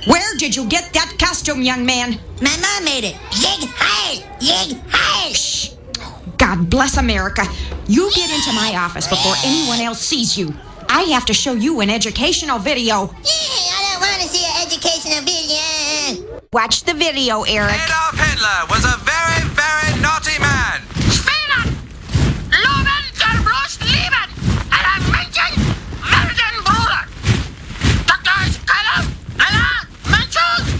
Where did you get that costume, young man? My mom made it. Yig hi! Yig hi! Shh. God bless America. You get into my office before anyone else sees you. I have to show you an educational video. I don't want to see an educational video. Watch the video, Eric. Adolf Hitler was a very, very naughty man.